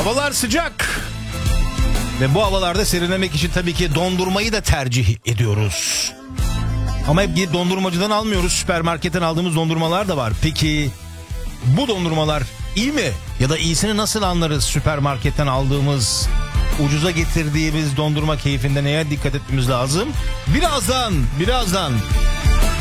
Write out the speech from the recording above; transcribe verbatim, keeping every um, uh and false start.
Havalar sıcak. Ve bu havalarda serinlemek için tabii ki dondurmayı da tercih ediyoruz. Ama hep gidip dondurmacıdan almıyoruz. Süpermarketten aldığımız dondurmalar da var. Peki bu dondurmalar iyi mi? Ya da iyisini nasıl anlarız süpermarketten aldığımız, ucuza getirdiğimiz dondurma keyfinde neye dikkat etmemiz lazım? Birazdan, birazdan